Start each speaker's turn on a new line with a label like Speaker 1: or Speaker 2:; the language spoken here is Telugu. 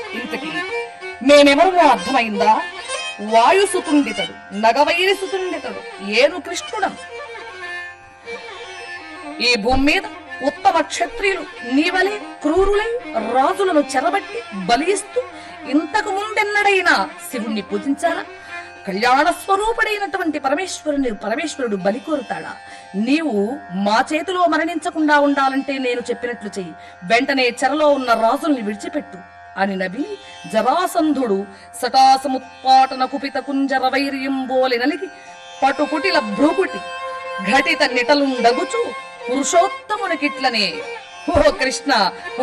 Speaker 1: ఇంతకీ మేమెవరో అర్థమైందా? వాయుసుతుండితడు, నగవైరి సుతుండితడు, ఏను కృష్ణుడం. ఈ భూమి మీద ఉత్తమ క్షత్రియులు నీవలే క్రూరులై రాజులను చెరబట్టి బలిస్తూ ఇంతకు ముందెన్నడైనా శివుణ్ణి పూజించారా? కళ్యాణ స్వరూపుడైనటువంటి పరమేశ్వరుడు బలి కోరుతాడా? నీవు మా చేతిలో మరణించకుండా ఉండాలంటే నేను చెప్పినట్లు చెయ్యి, వెంటనే చెరలో ఉన్న రాజుల్ని విడిచిపెట్టు అని నబి జరాసంధుడు సటాసముత్పాటన కుపిత కుంజర వైర్యంబోలి నలిగి పటుకుటిల భ్రూకుటి ఘటిత నిటలుండగుచు పురుషోత్తమునికిట్లనే, ఓ కృష్ణ,